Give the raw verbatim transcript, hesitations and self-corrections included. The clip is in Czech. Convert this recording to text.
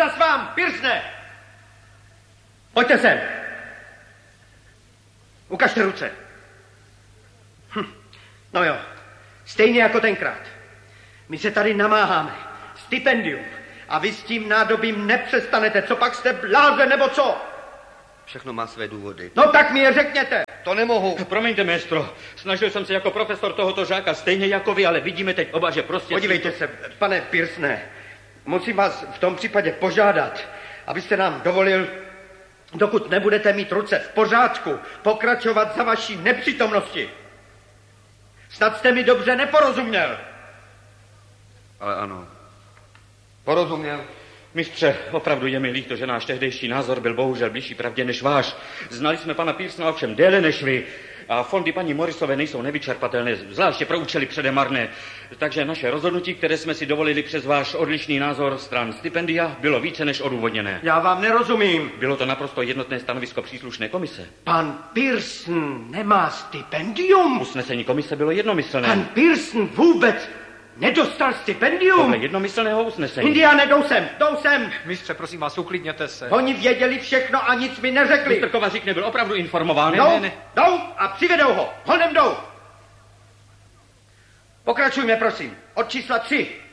Čas vám, Pearsone! Pojďte sem. Ukažte ruce. Hm. No jo, stejně jako tenkrát. My se tady namáháme. Stipendium. A vy s tím nádobím nepřestanete. Co pak jste blázen, nebo co? Všechno má své důvody. No tak mi je řekněte. To nemohu. Promiňte, mistro. Snažil jsem se jako profesor tohoto žáka stejně jako vy, ale vidíme teď oba, že prostě... Podívejte se, pane Pearsone. Musím vás v tom případě požádat, abyste nám dovolil, dokud nebudete mít ruce v pořádku, pokračovat za vaší nepřítomnosti. Snad jste mi dobře neporozuměl. Ale ano. Porozuměl. Mistře, opravdu je mi líto, že náš tehdejší názor byl bohužel blížší pravdě než váš. Znali jsme pana Pearsona ovšem déle než vy. A fondy paní Morrisové nejsou nevyčerpatelné, zvláště pro účely předemarné. Takže naše rozhodnutí, které jsme si dovolili přes váš odlišný názor stran stipendia, bylo více než odůvodněné. Já vám nerozumím. Bylo to naprosto jednotné stanovisko příslušné komise. Pan Pearson nemá stipendium? Usnesení komise bylo jednomyslné. Pan Pearson vůbec nedostal stipendium? Podle jednomyslného usnesení. Indiáne, jdou sem, jdou sem. Mistře, prosím vás, uklidněte se. Oni věděli všechno a nic mi neřekli. Mistr Kovařík nebyl opravdu informován. Jdou, Ne, ne. jdou a přivedou ho. Honem jdou. Pokračujme, prosím. Od čísla tři.